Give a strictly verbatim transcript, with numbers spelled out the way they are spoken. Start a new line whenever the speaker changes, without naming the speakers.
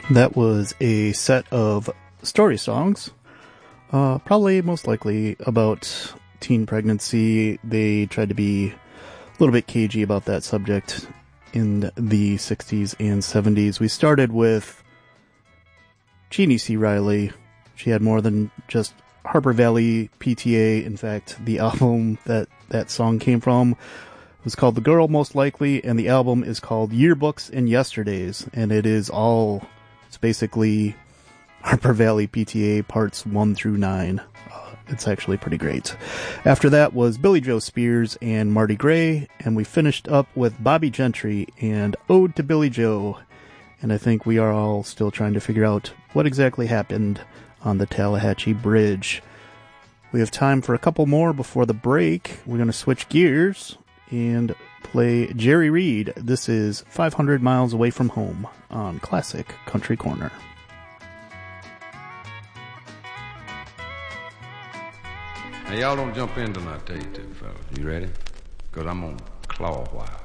That was a set of story songs, uh, probably most likely about teen pregnancy. They tried to be a little bit cagey about that subject in the sixties and seventies. We started with Jeannie C. Riley. She had more than just Harper Valley P T A. In fact, the album that that song came from was called The Girl Most Likely, and the album is called Yearbooks and Yesterdays, and it is all... It's basically Harper Valley P T A parts one through nine. Uh, it's actually pretty great. After that was Billy Joe Spears and Marty Gray, and we finished up with Bobby Gentry and Ode to Billy Joe. And I think we are all still trying to figure out what exactly happened on the Tallahatchie Bridge. We have time for a couple more before the break. We're going to switch gears and play Jerry Reed. This is five hundred miles Away from Home on Classic Country Corner.
Now, y'all don't jump in till I tell you to, fellas. You ready? Because I'm going to claw a while.